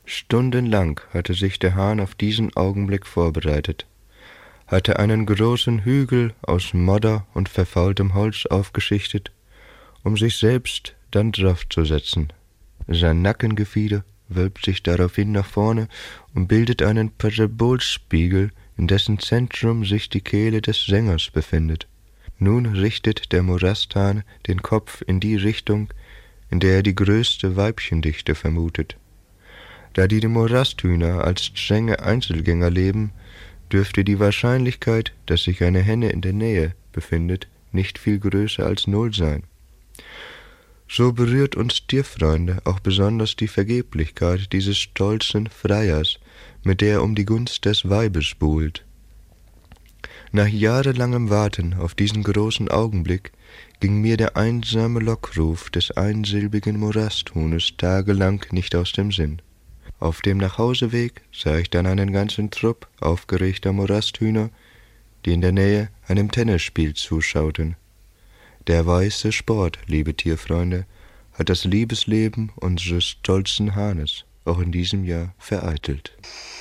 Stundenlang hatte sich der Hahn auf diesen Augenblick vorbereitet, hatte einen großen Hügel aus Modder und verfaultem Holz aufgeschichtet, um sich selbst dann draufzusetzen. Sein Nackengefieder wölbt sich daraufhin nach vorne und bildet einen Parabolspiegel, in dessen Zentrum sich die Kehle des Sängers befindet. Nun richtet der Morasthahn den Kopf in die Richtung, in der er die größte Weibchendichte vermutet. Da die Morasthühner als strenge Einzelgänger leben, dürfte die Wahrscheinlichkeit, dass sich eine Henne in der Nähe befindet, nicht viel größer als 0 sein. So berührt uns Tierfreunde auch besonders die Vergeblichkeit dieses stolzen Freiers, mit der er um die Gunst des Weibes buhlt. Nach jahrelangem Warten auf diesen großen Augenblick ging mir der einsame Lockruf des einsilbigen Morasthuhnes tagelang nicht aus dem Sinn. Auf dem Nachhauseweg sah ich dann einen ganzen Trupp aufgeregter Morasthühner, die in der Nähe einem Tennisspiel zuschauten. Der weiße Sport, liebe Tierfreunde, hat das Liebesleben unseres stolzen Hahnes auch in diesem Jahr vereitelt.